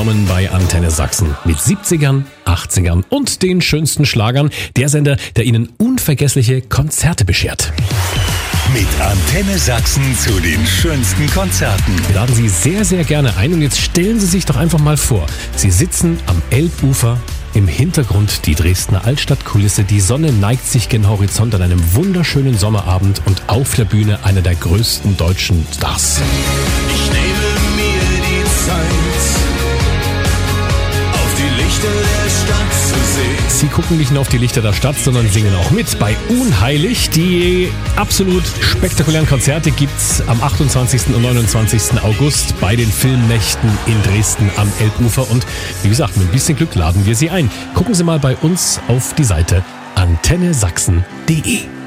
willkommen bei Antenne Sachsen mit 70ern, 80ern und den schönsten Schlagern. Der Sender, der Ihnen unvergessliche Konzerte beschert. Mit Antenne Sachsen zu den schönsten Konzerten. Wir laden Sie sehr, sehr gerne ein und jetzt stellen Sie sich doch einfach mal vor, Sie sitzen am Elbufer, im Hintergrund die Dresdner Altstadtkulisse, die Sonne neigt sich gen Horizont an einem wunderschönen Sommerabend und auf der Bühne einer der größten deutschen Stars. Ich nehme mir die Zeit, auf die Lichter der Stadt zu sehen. Sie gucken nicht nur auf die Lichter der Stadt, sondern singen auch mit bei Unheilig. Die absolut spektakulären Konzerte gibt's am 28. und 29. August bei den Filmnächten in Dresden am Elbufer. Und wie gesagt, mit ein bisschen Glück laden wir Sie ein. Gucken Sie mal bei uns auf die Seite antennesachsen.de.